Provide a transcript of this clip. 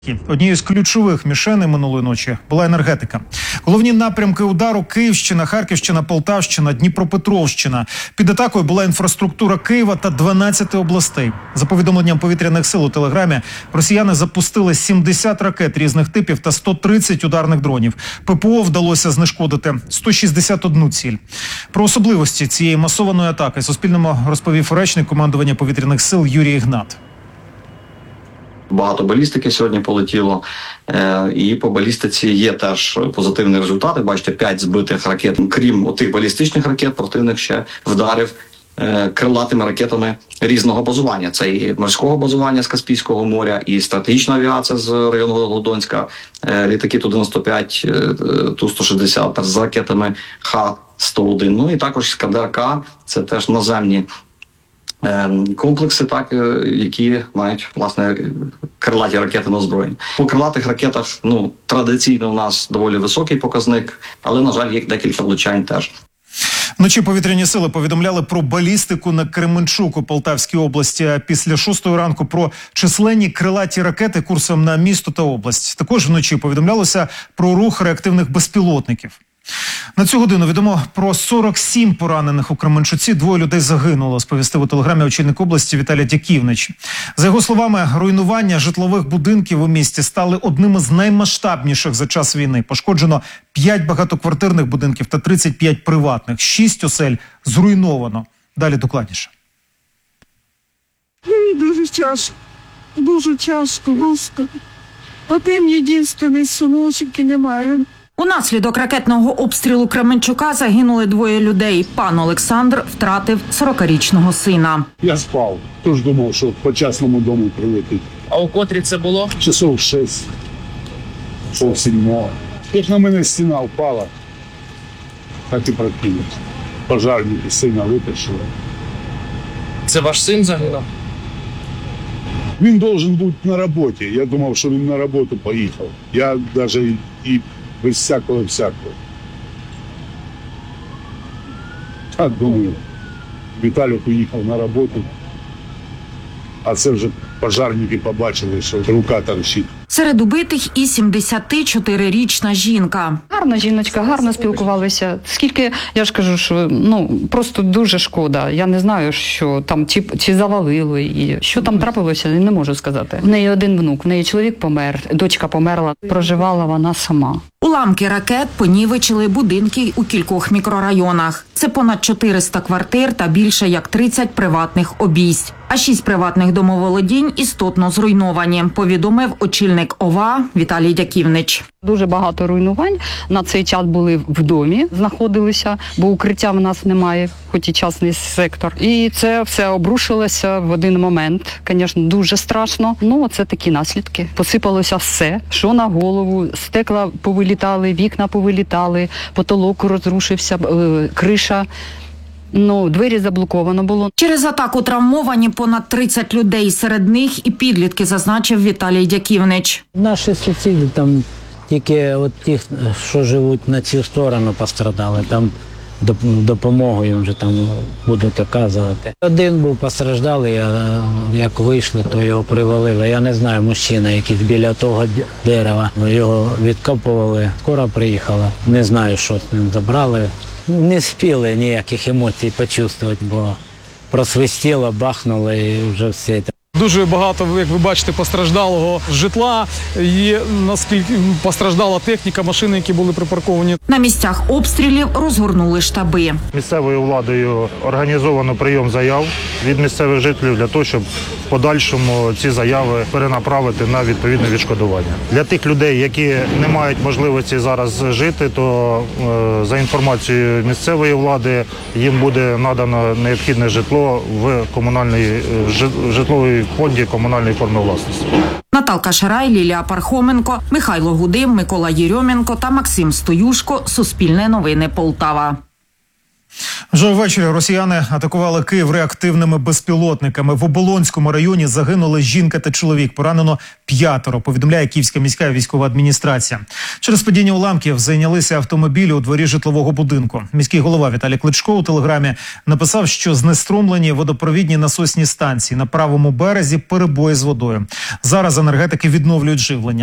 Однією з ключових мішеней минулої ночі була енергетика. Головні напрямки удару – Київщина, Харківщина, Полтавщина, Дніпропетровщина. Під атакою була інфраструктура Києва та 12 областей. За повідомленням повітряних сил у Телеграмі, росіяни запустили 70 ракет різних типів та 130 ударних дронів. ППО вдалося знешкодити 161 ціль. Про особливості цієї масованої атаки Суспільному розповів речник командування повітряних сил Юрій Ігнат. Багато балістики сьогодні полетіло, і по балістиці є теж позитивні результати. Бачите, 5 збитих ракет. Крім отих балістичних ракет, противник ще вдарив крилатими ракетами різного базування. Це і морського базування з Каспійського моря, і стратегічна авіація з району Волгодонська, літаки Ту-95, Ту-160 з ракетами Х-101. Ну і також Іскандер-К, це теж наземні комплекси, так, які мають, власне, крилаті ракети на озброєнні. По крилатих ракетах, традиційно у нас доволі високий показник, але, на жаль, є декілька влучань теж. Вночі повітряні сили повідомляли про балістику на Кременчук у Полтавській області, а після 6 ранку про численні крилаті ракети курсом на місто та область. Також вночі повідомлялося про рух реактивних безпілотників. На цю годину відомо про 47 поранених у Кременчуці. 2 людей загинуло, сповістив у Телеграмі очільник області Віталій Дяківнич. За його словами, руйнування житлових будинків у місті стали одним із наймасштабніших за час війни. Пошкоджено 5 багатоквартирних будинків та 35 приватних. 6 осель зруйновано. Далі докладніше. Дуже тяжко. Дуже тяжко, Господи. Один єдиний синочок і немає. Унаслідок ракетного обстрілу Кременчука загинули 2 людей. Пан Олександр втратив 40-річного сина. Я спав, тож думав, що по частному дому прилетить. А у котрі це було? Часов 6, пол 7. Тут на мене стіна впала, так і прокинувся. Пожарники сина витащили. Це ваш син загинув? Він должен бути на роботі. Я думав, що він на роботу поїхав. Я навіть і без всякого. Так, думаю, Віталій поїхав на роботу, а це вже пожарники побачили, що рука торчить. Серед убитих і 74-річна жінка. Гарна жіночка, гарно спілкувалися. Скільки, я ж кажу, що просто дуже шкода. Я не знаю, що там, чи завалили, і що там трапилося, не можу сказати. В неї один внук, в неї чоловік помер, дочка померла, проживала вона сама. Уламки ракет понівечили будинки у кількох мікрорайонах. Це понад 400 квартир та більше як 30 приватних обійсть. А 6 приватних домоволодінь істотно зруйновані, повідомив очільник ОВА Віталій Дяківнич. Дуже багато руйнувань на цей час були в домі, знаходилися, бо укриття в нас немає, хоч і частний сектор. І це все обрушилося в один момент. Звісно, дуже страшно. Це такі наслідки. Посипалося все, що на голову, стекла повилітали, вікна повилітали, потолок розрушився, криша. Двері заблоковано було. Через атаку травмовані понад 30 людей. Серед них і підлітки, зазначив Віталій Дяківнич. Наші сусіди, там тільки ті, що живуть на цю сторону, пострадали. Там допомогу їм вже там будуть оказувати. Один був постраждалий, а як вийшли, то його привалили. Я не знаю, мужчина якийсь біля того дерева. Його відкопували, скоро приїхала. Не знаю, що з ним забрали. Не спіли ніяких емоцій почувствувати, бо просвистіло, бахнуло і вже все. Дуже багато, як ви бачите, постраждалого житла, і наскільки постраждала техніка, машини, які були припарковані. На місцях обстрілів розгорнули штаби. Місцевою владою організовано прийом заяв від місцевих жителів для того, щоб в подальшому ці заяви перенаправити на відповідне відшкодування. Для тих людей, які не мають можливості зараз жити, то за інформацією місцевої влади їм буде надано необхідне житло в житловій фонді комунальної форми власності. Наталка Шарай, Лілія Пархоменко, Михайло Гудим, Микола Єрьоменко та Максим Стоюшко. Суспільне новини Полтава. Вже ввечері росіяни атакували Київ реактивними безпілотниками. В Оболонському районі загинули жінка та чоловік. Поранено 5, повідомляє Київська міська військова адміністрація. Через падіння уламків зайнялися автомобілі у дворі житлового будинку. Міський голова Віталій Кличко у телеграмі написав, що знеструмлені водопровідні насосні станції. На правому березі перебої з водою. Зараз енергетики відновлюють живлення.